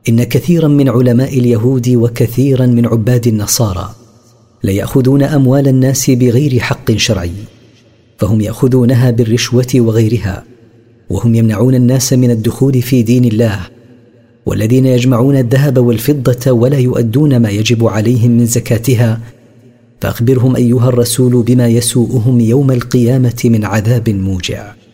إن كثيرا من علماء اليهود وكثيرا من عباد النصارى ليأخذون أموال الناس بغير حق شرعي، فهم يأخذونها بالرشوة وغيرها، وهم يمنعون الناس من الدخول في دين الله، والذين يجمعون الذهب والفضة ولا يؤدون ما يجب عليهم من زكاتها، فأخبرهم أيها الرسول بما يسوءهم يوم القيامة من عذاب موجع.